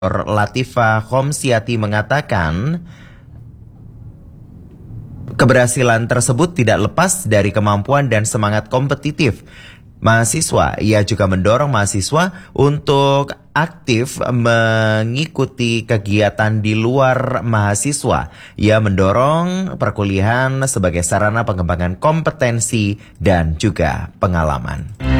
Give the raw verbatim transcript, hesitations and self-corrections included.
Latifah Khomsyati mengatakan, keberhasilan tersebut tidak lepas dari kemampuan dan semangat kompetitif mahasiswa. Ia juga mendorong mahasiswa untuk aktif mengikuti kegiatan di luar mahasiswa. Ia mendorong perkuliahan sebagai sarana pengembangan kompetensi dan juga pengalaman.